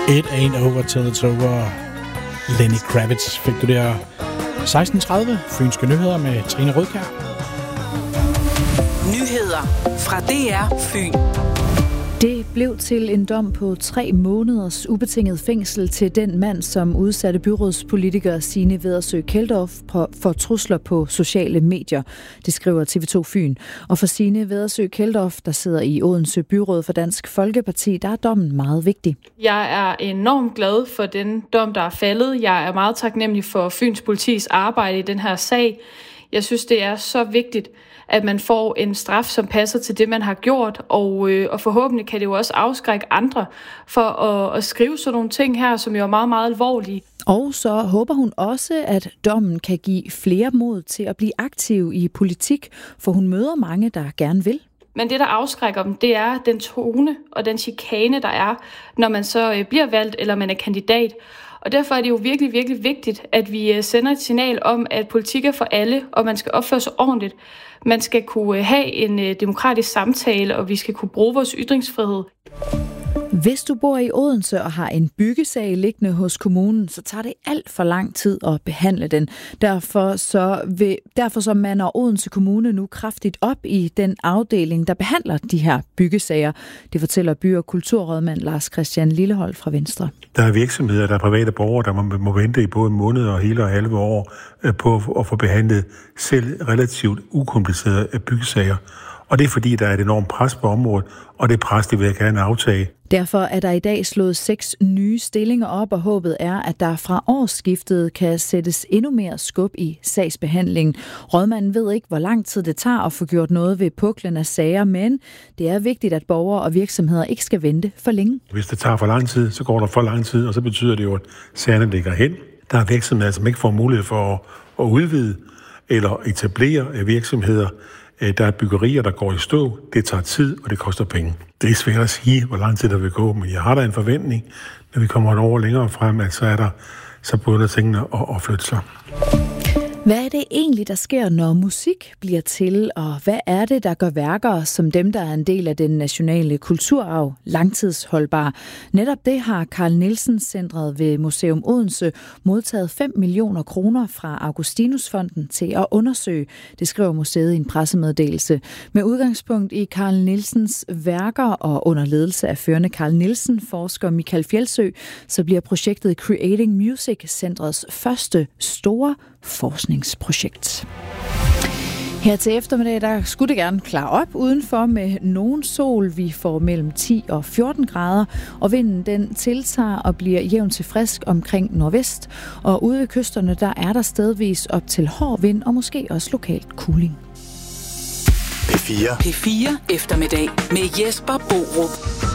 It ain't over till it's over. Lenny Kravitz fik du der. 16:30 Fynske Nyheder med Trine Rødkjær. Nyheder fra DR Fyn. Det blev til en dom på 3 måneders ubetinget fængsel til den mand, som udsatte byrådspolitiker Signe Vedersø Kjeldorf for trusler på sociale medier. Det skriver TV2 Fyn. Og for Signe Vedersø Kjeldorf, der sidder i Odense Byråd for Dansk Folkeparti, der er dommen meget vigtig. Jeg er enormt glad for den dom, der er faldet. Jeg er meget taknemmelig for Fyns politis arbejde i den her sag. Jeg synes, det er så vigtigt, at man får en straf, som passer til det, man har gjort, og forhåbentlig kan det jo også afskrække andre for at skrive sådan nogle ting her, som jo er meget, meget alvorlige. Og så håber hun også, at dommen kan give flere mod til at blive aktiv i politik, for hun møder mange, der gerne vil. Men det, der afskrækker dem, det er den tone og den chikane, der er, når man så bliver valgt, eller man er kandidat. Og derfor er det jo virkelig, virkelig vigtigt, at vi sender et signal om, at politik er for alle, og man skal opføre sig ordentligt. Man skal kunne have en demokratisk samtale, og vi skal kunne bruge vores ytringsfrihed. Hvis du bor i Odense og har en byggesag liggende hos kommunen, så tager det alt for lang tid at behandle den. Derfor så mander Odense Kommune nu kraftigt op i den afdeling, der behandler de her byggesager. Det fortæller by- og kulturrådmand Lars Christian Lillehold fra Venstre. Der er virksomheder, der er private borgere, der må vente i både måneder og hele og halve år på at få behandlet selv relativt ukomplicerede byggesager. Og det er fordi, der er et enormt pres på området, og det pres, det vil jeg gerne aftage. Derfor er der i dag slået 6 nye stillinger op, og håbet er, at der fra årsskiftet kan sættes endnu mere skub i sagsbehandlingen. Rådmanden ved ikke, hvor lang tid det tager at få gjort noget ved puklen af sager, men det er vigtigt, at borgere og virksomheder ikke skal vente for længe. Hvis det tager for lang tid, så går der for lang tid, og så betyder det jo, at sagerne ligger hen. Der er virksomheder, som ikke får mulighed for at udvide eller etablere virksomheder. Der er byggerier, der går i stå. Det tager tid, og det koster penge. Det er svært at sige, hvor lang tid der vil gå, men jeg har da en forventning, når vi kommer et år længere frem, at så begynder tingene at flytte sig. Hvad er det egentlig, der sker, når musik bliver til, og hvad er det, der gør værker som dem, der er en del af den nationale kulturarv, langtidsholdbare? Netop det har Carl Nielsen Centret ved Museum Odense modtaget 5 millioner kroner fra Augustinusfonden til at undersøge. Det skriver museet i en pressemeddelelse. Med udgangspunkt i Carl Nielsens værker og under ledelse af førende Carl Nielsen-forsker Michael Fjeldsø, så bliver projektet Creating Music Centrets første store forskningsprojekt. Her til eftermiddag, der skulle det gerne klare op udenfor med nogen sol. Vi får mellem 10 og 14 grader, og vinden den tiltager og bliver jævn til frisk omkring nordvest. Og ude ved kysterne, der er der stedvis op til hård vind og måske også lokalt kuling. P4 eftermiddag med Jesper Borup.